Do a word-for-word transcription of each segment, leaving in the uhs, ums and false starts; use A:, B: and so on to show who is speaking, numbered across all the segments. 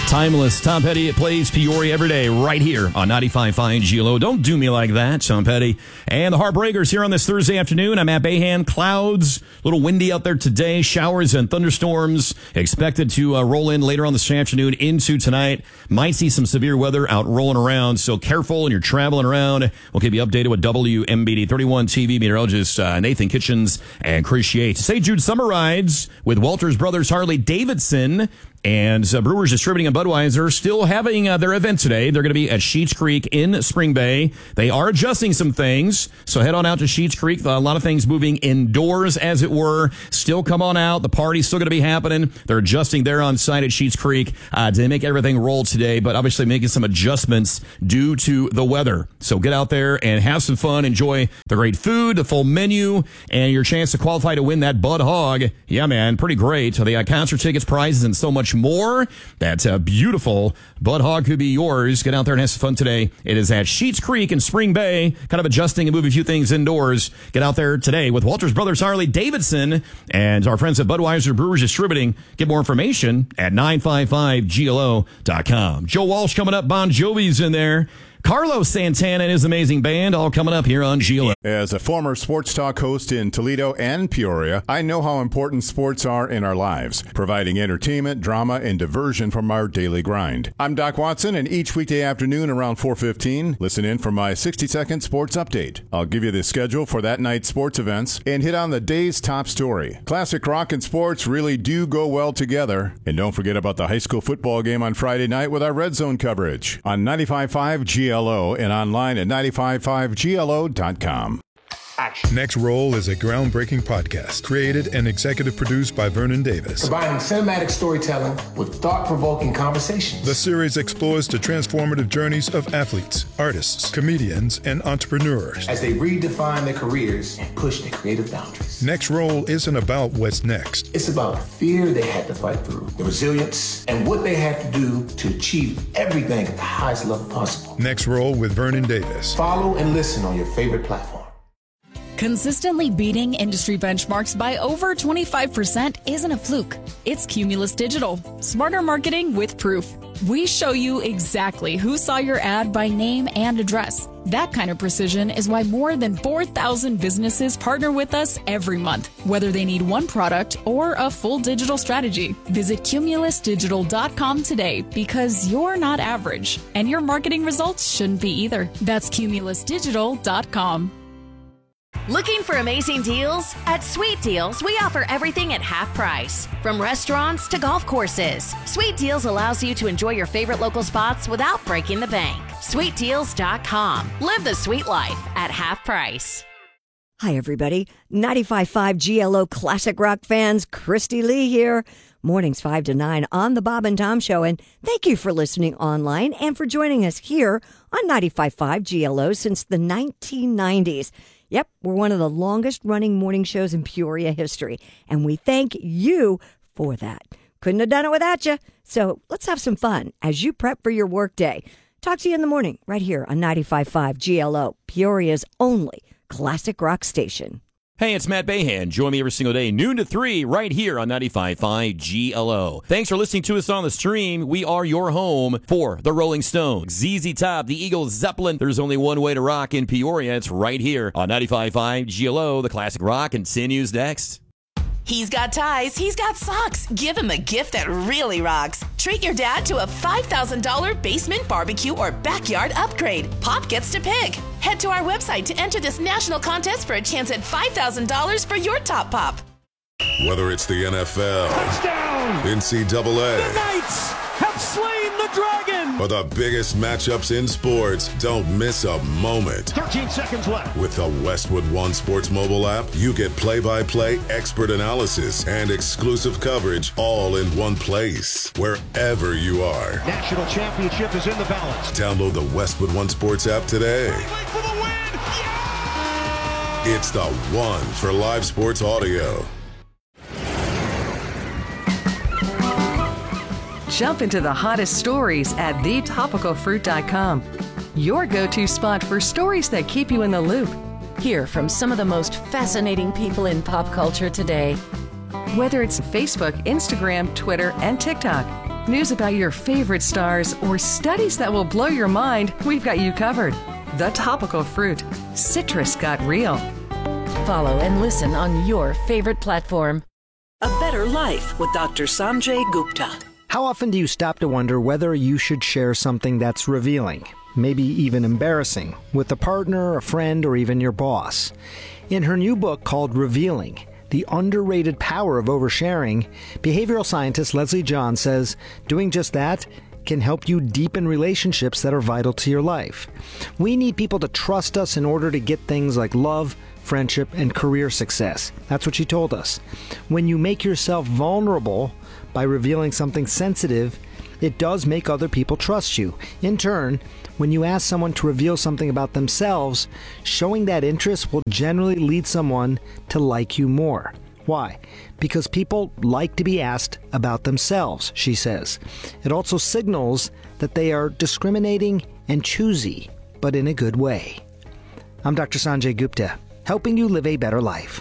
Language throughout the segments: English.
A: Timeless. Tom Petty, it plays Peoria every day right here on ninety-five point five G L O. Don't do me like that, Tom Petty. And the Heartbreakers here on this Thursday afternoon. I'm Matt Bahan. Clouds, a little windy out there today. Showers and thunderstorms expected to uh, roll in later on this afternoon into tonight. Might see some severe weather out rolling around, so careful when you're traveling around. We'll keep you updated with W M B D thirty-one T V meteorologists uh, Nathan Kitchens and Chris Yates. Saint Jude Summer Rides with Walters Brothers Harley Davidson. And uh, Brewers Distributing and Budweiser still having uh, their event today. They're going to be at Sheets Creek in Spring Bay. They are adjusting some things, so head on out to Sheets Creek. A lot of things moving indoors, as it were. Still come on out. The party's still going to be happening. They're adjusting there on site at Sheets Creek uh, to make everything roll today, but obviously making some adjustments due to the weather. So get out there and have some fun. Enjoy the great food, the full menu, and your chance to qualify to win that Bud Hog. Yeah, man, pretty great. So they got concert tickets, prizes, and so much more. That's a beautiful Bud Hog could be yours. Get out there and have some fun today. It is at Sheets Creek in Spring Bay, kind of adjusting and moving a few things indoors. Get out there today with Walters Brothers Harley Davidson and our friends at Budweiser Brewers Distributing. Get more information at nine five five G L O dot com. Joe Walsh coming up. Bon Jovi's in there. Carlos Santana and his amazing band, all coming up here on G L O.
B: As a former sports talk host in Toledo and Peoria, I know how important sports are in our lives, providing entertainment, drama, and diversion from our daily grind. I'm Doc Watson, and each weekday afternoon around four fifteen, listen in for my sixty-second sports update. I'll give you the schedule for that night's sports events and hit on the day's top story. Classic rock and sports really do go well together. And don't forget about the high school football game on Friday night with our Red Zone coverage on ninety-five point five G L O and online at ninety-five point five G L O dot com.
C: Action. Next Roll is a groundbreaking podcast created and executive produced by Vernon Davis.
D: Combining cinematic storytelling with thought-provoking conversations.
C: The series explores the transformative journeys of athletes, artists, comedians, and entrepreneurs
D: as they redefine their careers and push their creative boundaries.
C: Next Roll isn't about what's next.
D: It's about the fear they had to fight through, the resilience, and what they had to do to achieve everything at the highest level possible.
C: Next Roll with Vernon Davis.
D: Follow and listen on your favorite platform.
E: Consistently beating industry benchmarks by over twenty-five percent isn't a fluke. It's Cumulus Digital. Smarter marketing with proof. We show you exactly who saw your ad by name and address. That kind of precision is why more than four thousand businesses partner with us every month, whether they need one product or a full digital strategy. Visit cumulus digital dot com today because you're not average, and your marketing results shouldn't be either. That's cumulus digital dot com.
F: Looking for amazing deals? At Sweet Deals, we offer everything at half price. From restaurants to golf courses, Sweet Deals allows you to enjoy your favorite local spots without breaking the bank. sweet deals dot com. Live the sweet life at half price.
G: Hi, everybody. ninety-five point five G L O Classic Rock fans, Christy Lee here. Mornings five to nine on the Bob and Tom Show. And thank you for listening online and for joining us here on ninety-five point five G L O since the nineteen nineties. Yep, we're one of the longest running morning shows in Peoria history, and we thank you for that. Couldn't have done it without you. So let's have some fun as you prep for your workday. Talk to you in the morning right here on ninety-five point five G L O, Peoria's only classic rock station.
A: Hey, it's Matt Bahan. Join me every single day, noon to three, right here on ninety-five point five G L O. Thanks for listening to us on the stream. We are your home for the Rolling Stones, Z Z Top, the Eagles, Zeppelin. There's only one way to rock in Peoria. It's right here on ninety-five point five G L O. The classic rock continues next.
H: He's got ties, he's got socks. Give him a gift that really rocks. Treat your dad to a five thousand dollars basement barbecue or backyard upgrade. Pop gets to pick. Head to our website to enter this national contest for a chance at five thousand dollars for your top pop.
I: Whether it's the N F L,
J: touchdown,
I: N C double A,
J: the Knights have slain the dragon,
I: or the biggest matchups in sports, don't miss a moment.
J: thirteen seconds left.
I: With the Westwood One Sports mobile app, you get play-by-play, expert analysis, and exclusive coverage all in one place, wherever you are.
J: National championship is in the balance.
I: Download the Westwood One Sports app today.
J: For the win. Yeah!
I: It's the one for live sports audio.
K: Jump into the hottest stories at the topical fruit dot com. Your go-to spot for stories that keep you in the loop.
L: Hear from some of the most fascinating people in pop culture today.
K: Whether it's Facebook, Instagram, Twitter, and TikTok. News about your favorite stars, or studies that will blow your mind, we've got you covered. The Topical Fruit. Citrus got real.
L: Follow and listen on your favorite platform.
M: A Better Life with Doctor Sanjay Gupta.
N: How often do you stop to wonder whether you should share something that's revealing, maybe even embarrassing, with a partner, a friend, or even your boss? In her new book called Revealing, The Underrated Power of Oversharing, behavioral scientist Leslie John says doing just that can help you deepen relationships that are vital to your life. We need people to trust us in order to get things like love, friendship, and career success. That's what she told us. When you make yourself vulnerable by revealing something sensitive, it does make other people trust you. In turn, when you ask someone to reveal something about themselves, showing that interest will generally lead someone to like you more. Why? Because people like to be asked about themselves, she says. It also signals that they are discriminating and choosy, but in a good way. I'm Doctor Sanjay Gupta, helping you live a better life.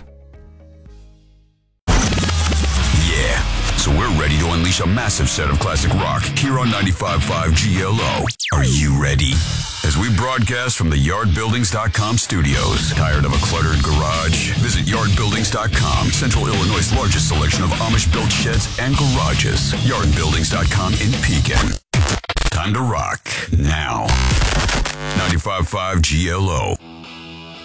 O: Yeah, so we're ready to unleash a massive set of classic rock here on ninety-five point five G L O. Are you ready? As we broadcast from the yard buildings dot com studios. Tired of a cluttered garage? Visit yard buildings dot com, Central Illinois' largest selection of Amish-built sheds and garages. yard buildings dot com in Pekin. Time to rock now. ninety-five point five G L O.